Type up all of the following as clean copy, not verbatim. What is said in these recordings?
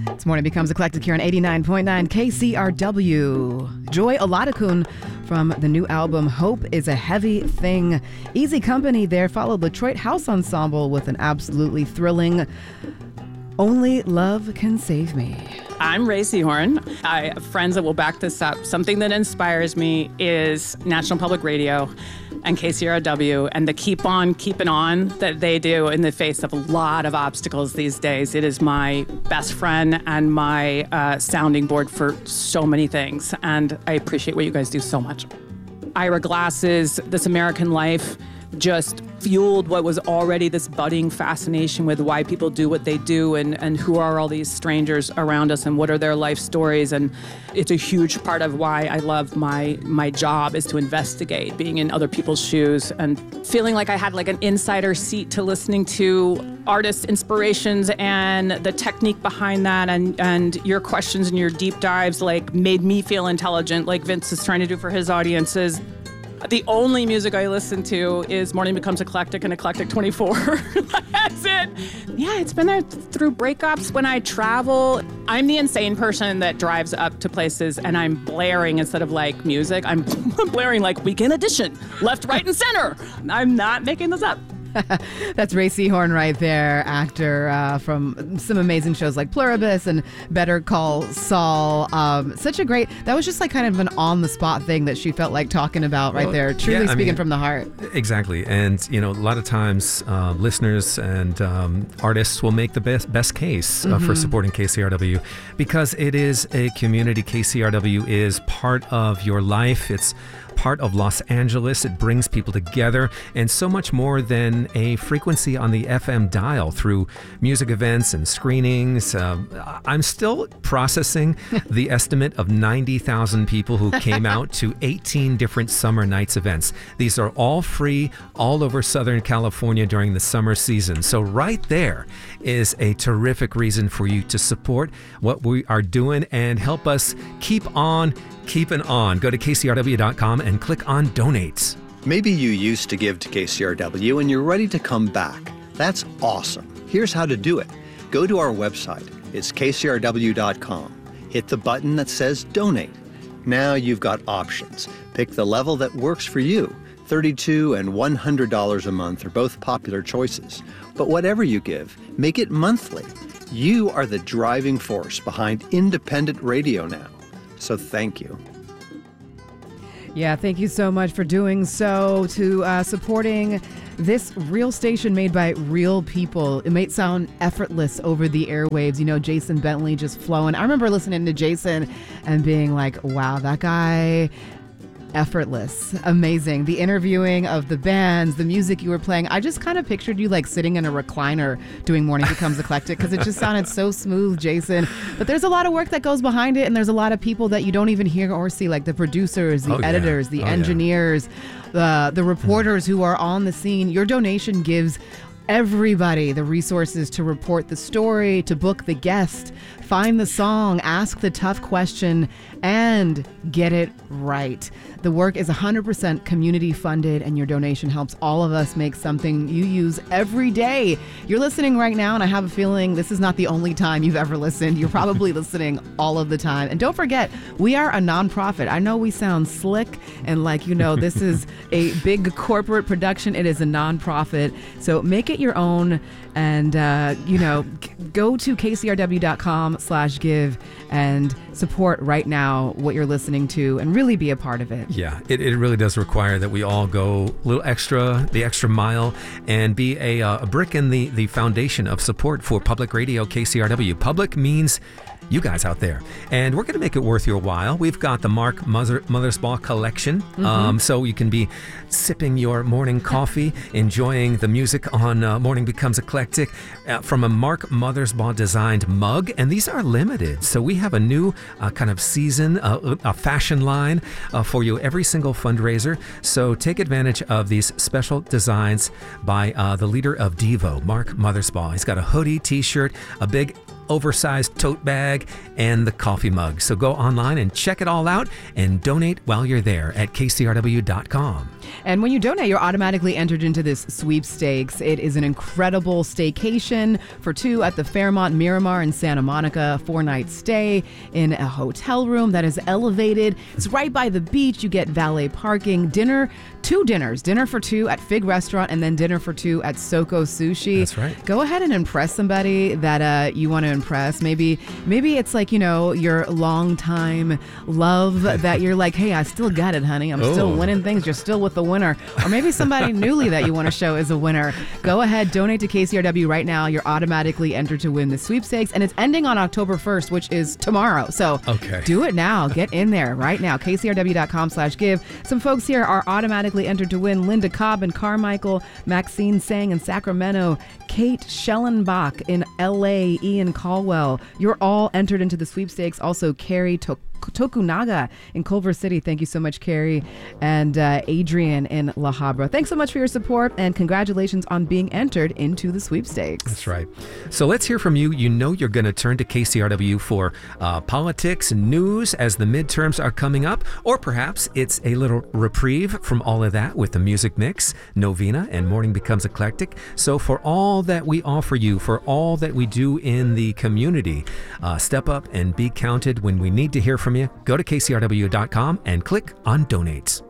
This morning becomes eclectic here on 89.9 KCRW. Joy Oladokun from the new album Hope is a Heavy Thing. Easy Company there followed Detroit House Ensemble with an absolutely thrilling Only Love Can Save Me. I'm Ray Seahorn. I have friends that will back this up. Something that inspires me is National Public Radio and KCRW and the keep on keeping on that they do in the face of a lot of obstacles these days. It is my best friend and my sounding board for so many things, and I appreciate what you guys do so much. Ira Glass's This American Life just fueled what was already this budding fascination with why people do what they do and who are all these strangers around us and what are their life stories. And it's a huge part of why I love my job is to investigate, being in other people's shoes and feeling like I had like an insider seat to listening to artists' inspirations and the technique behind that, and your questions and your deep dives like made me feel intelligent like Vince is trying to do for his audiences. The only music I listen to is Morning Becomes Eclectic and Eclectic 24. That's it. Yeah, it's been there through breakups when I travel. I'm the insane person that drives up to places and I'm blaring instead of like music. I'm blaring like Weekend Edition, left, right, and center. I'm not making this up. That's Ray Seahorn right there, actor from some amazing shows like Pluribus and Better Call Saul. Such a great, that was just like kind of an on-the-spot thing that she felt like talking about right there, truly speaking from the heart. Exactly. And, you know, a lot of times listeners and artists will make the best case for supporting KCRW because it is a community. KCRW is part of your life. It's part of Los Angeles. It brings people together, and so much more than a frequency on the FM dial through music events and screenings. I'm still processing the estimate of 90,000 people who came out to 18 different Summer Nights events. These are all free all over Southern California during the summer season. So right there is a terrific reason for you to support what we are doing and help us keep on keeping on. Go to KCRW.com and click on Donate. Maybe you used to give to KCRW and you're ready to come back. That's awesome. Here's how to do it. Go to our website. It's KCRW.com. Hit the button that says Donate. Now you've got options. Pick the level that works for you. $32 and $100 a month are both popular choices. But whatever you give, make it monthly. You are the driving force behind independent radio now. So thank you. Yeah, thank you so much for doing so, to supporting this real station made by real people. It might sound effortless over the airwaves. You know, Jason Bentley just flowing. I remember listening to Jason and being like, wow, that guy, effortless, amazing. The interviewing of the bands, the music you were playing. I just kind of pictured you like sitting in a recliner doing Morning Becomes Eclectic because it just sounded so smooth, Jason. But there's a lot of work that goes behind it, and there's a lot of people that you don't even hear or see, like the producers, the editors, the engineers, the reporters who are on the scene. Your donation gives everybody the resources to report the story, to book the guest, find the song, ask the tough question, and get it right. The work is 100% community funded, and your donation helps all of us make something you use every day. You're listening right now, and I have a feeling this is not the only time you've ever listened. You're probably listening all of the time. And don't forget, we are a nonprofit. I know we sound slick and like, you know, this is a big corporate production. It is a nonprofit. So make it your own, and, go to kcrw.com/give and support right now what you're listening to and really be a part of it. Yeah, it really does require that we all go a little extra, the extra mile, and be a brick in the foundation of support for public radio KCRW. Public means you guys out there. And we're going to make it worth your while. We've got the Mark Mothersbaugh collection. So you can be sipping your morning coffee, enjoying the music on Morning Becomes Eclectic from a Mark Mothersbaugh designed mug. And these are limited. So we have a new kind of season, a fashion line for you every single fundraiser. So take advantage of these special designs by the leader of Devo, Mark Mothersbaugh. He's got a hoodie, t-shirt, a big oversized tote bag, and the coffee mug. So go online and check it all out and donate while you're there at kcrw.com. And when you donate, you're automatically entered into this sweepstakes. It is an incredible staycation for two at the Fairmont Miramar in Santa Monica, 4-night stay in a hotel room that is elevated. It's right by the beach. You get valet parking, two dinners, dinner for two at Fig Restaurant and then dinner for two at Soko Sushi. That's right. Go ahead and impress somebody that you want to impress. Maybe it's like, your longtime love that you're like, hey, I still got it, honey. I'm still winning things. You're still with the winner. Or maybe somebody newly that you want to show is a winner. Go ahead, donate to KCRW right now. You're automatically entered to win the sweepstakes, and it's ending on October 1st, which is tomorrow. So do it now. Get in there right now. KCRW.com/give. Some folks here are automatically entered to win: Linda Cobb in Carmichael, Maxine Sang in Sacramento, Kate Schellenbach in LA, Ian Caldwell. You're all entered into the sweepstakes. Also, Carrie Tokunaga in Culver City. Thank you so much, Carrie. And Adrian in La Habra. Thanks so much for your support, and congratulations on being entered into the sweepstakes. That's right. So let's hear from you. You know you're going to turn to KCRW for politics and news as the midterms are coming up, or perhaps it's a little reprieve from all of that with the music mix, Novena, and Morning Becomes Eclectic. So for all that we offer you, for all that we do in the community, step up and be counted. When we need to hear from you, go to kcrw.com and click on Donate.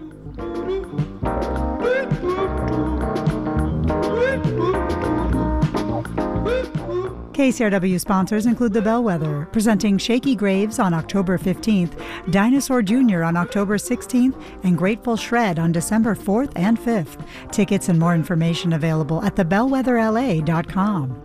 KCRW sponsors include The Bellwether, presenting Shaky Graves on October 15th, Dinosaur Jr. on October 16th, and Grateful Shred on December 4th and 5th. Tickets and more information available at thebellwetherla.com.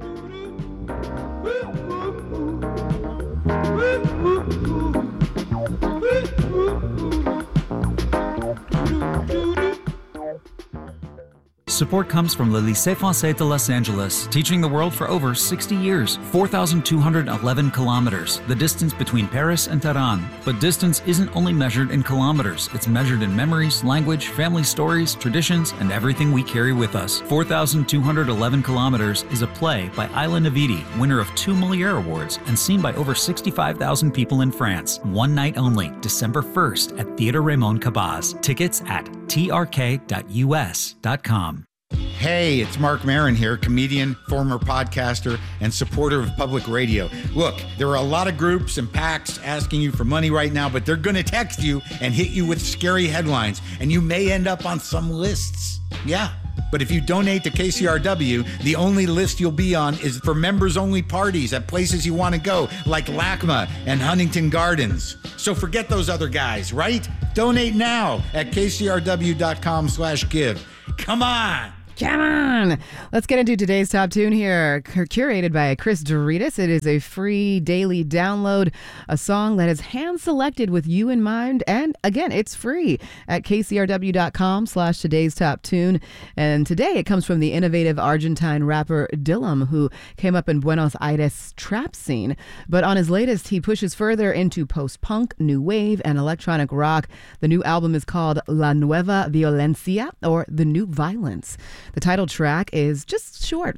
Support comes from Le Lycée Français de Los Angeles, teaching the world for over 60 years. 4,211 kilometers, the distance between Paris and Tehran. But distance isn't only measured in kilometers. It's measured in memories, language, family stories, traditions, and everything we carry with us. 4,211 kilometers is a play by Ayla Navidi, winner of 2 Molière Awards, and seen by over 65,000 people in France. One night only, December 1st at Theatre Raymond Cabaz. Tickets at trk.us.com. Hey, it's Mark Maron here, comedian, former podcaster, and supporter of public radio. Look, there are a lot of groups and PACs asking you for money right now, but they're going to text you and hit you with scary headlines, and you may end up on some lists. Yeah. But if you donate to KCRW, the only list you'll be on is for members-only parties at places you want to go, like LACMA and Huntington Gardens. So forget those other guys, right? Donate now at kcrw.com/give. Come on! Come on! Let's get into today's top tune here, curated by Chris Doritas. It is a free daily download, a song that is hand-selected with you in mind, and again, it's free at kcrw.com/today's top tune. And today it comes from the innovative Argentine rapper Dillom, who came up in Buenos Aires trap scene. But on his latest, he pushes further into post-punk, new wave, and electronic rock. The new album is called La Nueva Violencia, or The New Violence. The title track is just short,